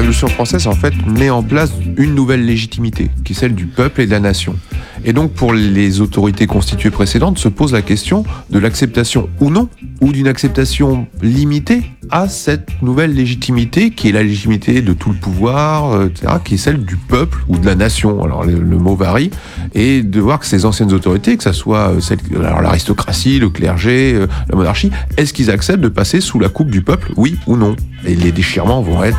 Révolution française, en fait, met en place une nouvelle légitimité, qui est celle du peuple et de la nation. Et donc, pour les autorités constituées précédentes, se pose la question de l'acceptation ou non, ou d'une acceptation limitée à cette nouvelle légitimité, qui est la légitimité de tout le pouvoir, etc., qui est celle du peuple ou de la nation. Alors, le mot varie, et de voir que ces anciennes autorités, que ça soit alors l'aristocratie, le clergé, la monarchie, est-ce qu'ils acceptent de passer sous la coupe du peuple, oui ou non? Et les déchirements vont être